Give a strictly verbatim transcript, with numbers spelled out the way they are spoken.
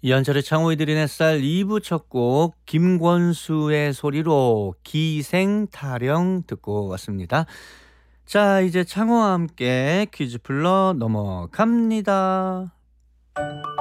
이한철의 창호이 드린 햇살 이 부 첫 곡 김권수의 소리로 기생타령 듣고 왔습니다. 자, 이제 창호와 함께 퀴즈 풀러 넘어갑니다.